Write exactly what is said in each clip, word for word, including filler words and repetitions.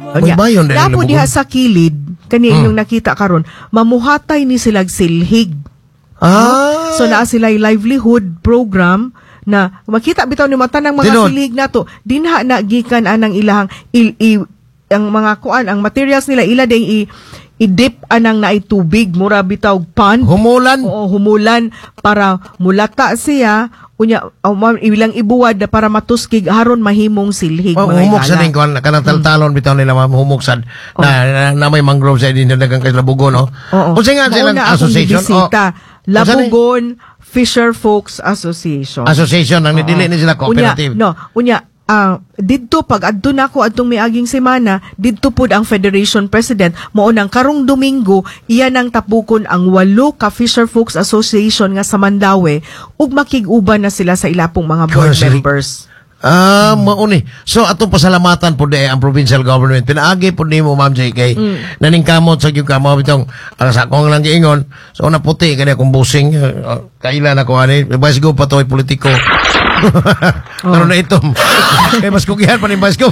May bayon din Lapo diha sa kilid kani inyong Hmm. nakita karon, mamuhatay ni silag silhig. Ah. So naa sila livelihood program na makita bitaw ni mata ng mga Tinod. silig nato dinha na gikan anang ilahang il, i, ang mga kuan ang materials nila ila ding i i-dip anang naay tubig mura bitaw pond. Humulan. Oo, humulan para mulata siya unya oh, ilang ibuwad na para matuskig haron mahimong silhig Oh, mga humok sa igala. din ko kanang taltalon bitaw nila humuksan na, na na may mangrove sa din dagang kay Labugon no. Oo. Unsa nga silang Mauna akong association? bibisita. Oh, Labugon Fisher Folks Association. Association ang nidili ni sila cooperative. Unya, no, unya ah didto pag adto nako adtong miaging semana didto pud ang Federation President mao nang karong Domingo iya nang tapukon ang walo ka Fisher Folks Association nga sa Mandaue ug makig-uban na sila sa ilapong mga board Kasi- members. Ah, mauni. So atong pasalamatan po de ang provincial government. Pinaagi po nimo Ma'am J K. Mm. Naningkamot sa gyud kamo bitong ang sa kong lang giingon. So na puti kani akong busing uh, kailan ako ani. Vice go pa to politiko. Ano na itom. Kay mas kugihan pa ni Vice go.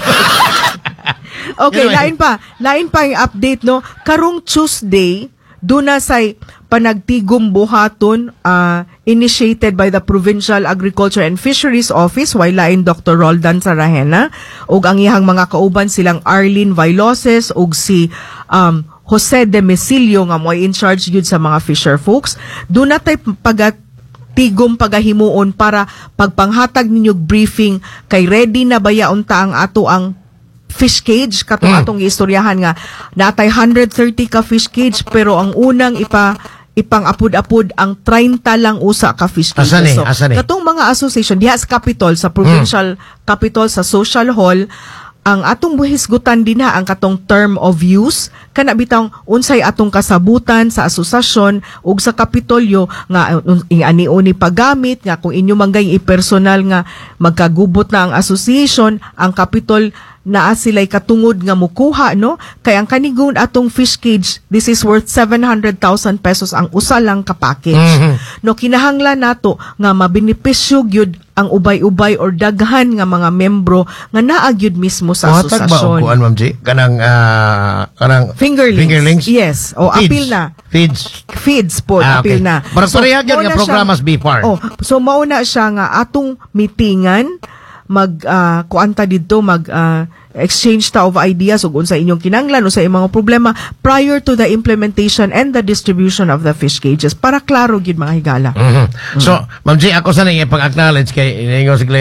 Okay, Anyway. lain pa. Lain pa yung update, no? Karong Tuesday, doon na say panagtigom buhaton uh, initiated by the Provincial Agriculture and Fisheries Office while lain Doctor Roldan Sarahena ug ang iyang mga kauban silang Arlene Vailoses ug si um, Jose de Mesilio nga mo'y in charge yun sa mga fisher folks. Doon na tayo pagat tigom pagahimuon para pagpanghatag ninyo briefing kay ready na bayaon ta ang ato ang fish cage katong Mm. atong istoryahan nga natay one hundred thirty ka fish cage pero ang unang ipa ipang apud-apud ang thirty lang usa ka fish cage. Asa ni? So, Asa ni? katong mga association diha sa Capitol sa provincial Capitol sa Social Hall ang atong buhisgutan din ha ang katong term of use kana bitang unsay atong kasabutan sa asosasyon ug sa Kapitolyo nga uh, ani-uni paggamit nga kung inyo manggay i-personal nga magkagubot na ang association ang Kapitol naa sila'y katungod nga mukuha no kay ang kanigon atong fish cage this is worth seven hundred thousand pesos ang usa lang ka package. Mhm. No kinahanglan nato nga mabenepisyo gyud ang ubay-ubay or daghan nga mga membro nga naa gyud mismo sa Hatag ba asosasyon. kuan Ma'am J? Kanang ah, kanang Fingerlings. Fingerlings? Yes. O Feeds. apil na. Feeds. Feeds po, Ah, apil okay. na. Parang pareha gyud mauna nga programa siya- sa Bifar. Oh, so mauna siya nga atong meetingan mag uh, kuanta didto mag ah, exchange ta of ideas ug unsa inyong kinanglan o sa imong mga problema prior to the implementation and the distribution of the fish cages para klaro gyud mga higala. Mhm. So, Ma'am J, ako sa nang ipag-acknowledge kay ingo